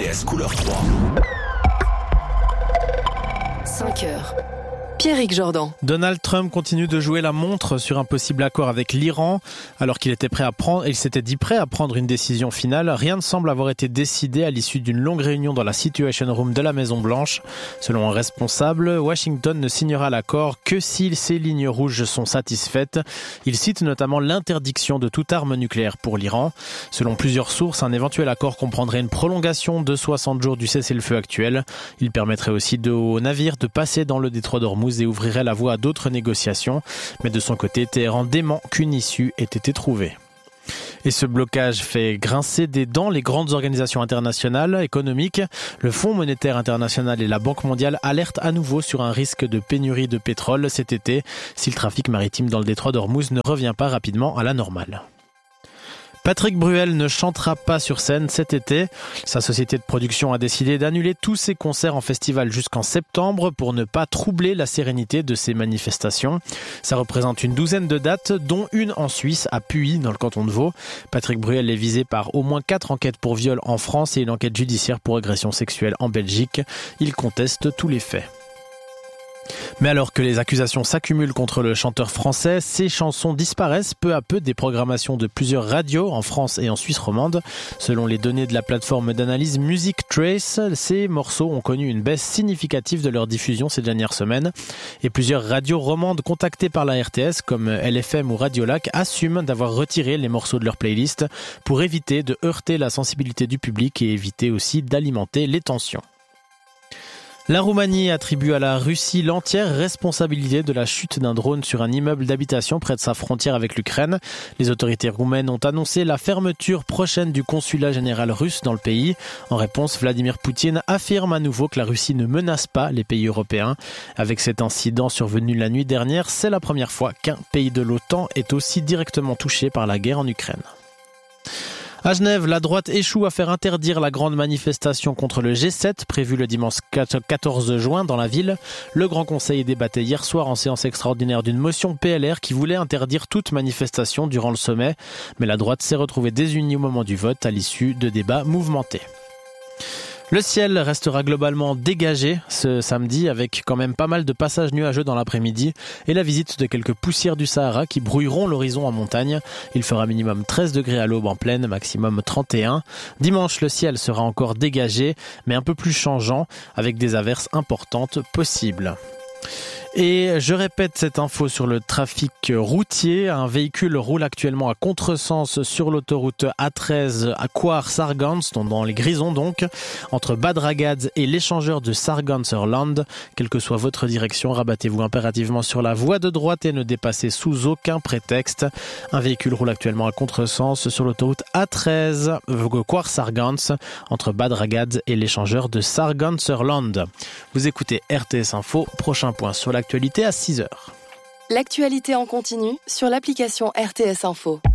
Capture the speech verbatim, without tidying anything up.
S couleur trois. cinq heures. Pierrick Jordan. Donald Trump continue de jouer la montre sur un possible accord avec l'Iran. Alors qu'il était prêt à prendre, il s'était dit prêt à prendre une décision finale, rien ne semble avoir été décidé à l'issue d'une longue réunion dans la Situation Room de la Maison Blanche. Selon un responsable, Washington ne signera l'accord que si ces lignes rouges sont satisfaites. Il cite notamment l'interdiction de toute arme nucléaire pour l'Iran. Selon plusieurs sources, un éventuel accord comprendrait une prolongation de soixante jours du cessez-le-feu actuel. Il permettrait aussi de, aux navires de passer dans le détroit d'Ormuz et ouvrirait la voie à d'autres négociations. Mais de son côté, Téhéran dément qu'une issue ait été trouvée. Et ce blocage fait grincer des dents les grandes organisations internationales économiques. Le Fonds monétaire international et la Banque mondiale alertent à nouveau sur un risque de pénurie de pétrole cet été si le trafic maritime dans le détroit d'Ormuz ne revient pas rapidement à la normale. Patrick Bruel ne chantera pas sur scène cet été. Sa société de production a décidé d'annuler tous ses concerts en festival jusqu'en septembre pour ne pas troubler la sérénité de ces manifestations. Ça représente une douzaine de dates, dont une en Suisse, à Puy, dans le canton de Vaud. Patrick Bruel est visé par au moins quatre enquêtes pour viol en France et une enquête judiciaire pour agression sexuelle en Belgique. Il conteste tous les faits. Mais alors que les accusations s'accumulent contre le chanteur français, ses chansons disparaissent peu à peu des programmations de plusieurs radios en France et en Suisse romande. Selon les données de la plateforme d'analyse Music Trace, ces morceaux ont connu une baisse significative de leur diffusion ces dernières semaines. Et plusieurs radios romandes contactées par la R T S, comme L F M ou Radio Lac, assument d'avoir retiré les morceaux de leur playlist pour éviter de heurter la sensibilité du public et éviter aussi d'alimenter les tensions. La Roumanie attribue à la Russie l'entière responsabilité de la chute d'un drone sur un immeuble d'habitation près de sa frontière avec l'Ukraine. Les autorités roumaines ont annoncé la fermeture prochaine du consulat général russe dans le pays. En réponse, Vladimir Poutine affirme à nouveau que la Russie ne menace pas les pays européens. Avec cet incident survenu la nuit dernière, c'est la première fois qu'un pays de l'OTAN est aussi directement touché par la guerre en Ukraine. À Genève, la droite échoue à faire interdire la grande manifestation contre le G sept prévue le dimanche quatorze juin dans la ville. Le Grand Conseil débattait hier soir en séance extraordinaire d'une motion P L R qui voulait interdire toute manifestation durant le sommet. Mais la droite s'est retrouvée désunie au moment du vote à l'issue de débats mouvementés. Le ciel restera globalement dégagé ce samedi avec quand même pas mal de passages nuageux dans l'après-midi et la visite de quelques poussières du Sahara qui brouilleront l'horizon en montagne. Il fera minimum treize degrés à l'aube en plaine, maximum trente et un. Dimanche, le ciel sera encore dégagé mais un peu plus changeant avec des averses importantes possibles. Et je répète cette info sur le trafic routier. Un véhicule roule actuellement à contresens sur l'autoroute A treize à Coire-Sargans, dans les Grisons donc, entre Bad Ragaz et l'échangeur de Sarganserland. Quelle que soit votre direction, rabattez-vous impérativement sur la voie de droite et ne dépassez sous aucun prétexte. Un véhicule roule actuellement à contresens sur l'autoroute A treize, Coire-Sargans, entre Bad Ragaz et l'échangeur de Sarganserland. Vous écoutez R T S Info, prochain point sur la L'actualité à six heures. L'actualité en continu sur l'application R T S Info.